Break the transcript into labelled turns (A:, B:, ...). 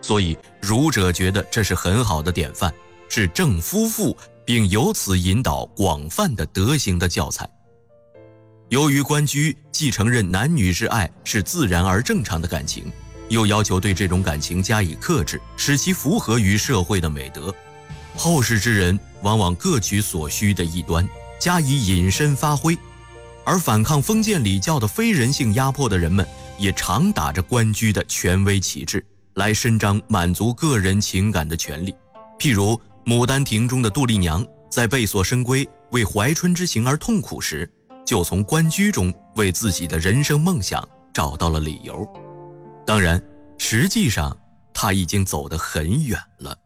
A: 所以儒者觉得这是很好的典范，是正夫妇，并由此引导广泛的德行的教材。由于关雎既承认男女之爱是自然而正常的感情，又要求对这种感情加以克制，使其符合于社会的美德，后世之人往往各取所需的一端，加以引申发挥，而反抗封建礼教的非人性压迫的人们，也常打着关雎的权威旗帜，来伸张满足个人情感的权利。譬如《牡丹亭》中的杜丽娘，在被锁深闺为怀春之情而痛苦时，就从关雎中为自己的人生梦想找到了理由。当然，实际上他已经走得很远了。